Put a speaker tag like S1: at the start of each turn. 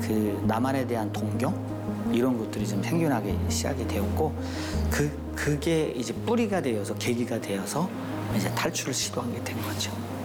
S1: 그 나만에 대한 동경 이런 것들이 좀 생겨나기 시작이 되었고 그게 이제 뿌리가 되어서 계기가 되어서 이제 탈출을 시도한 게 된 거죠.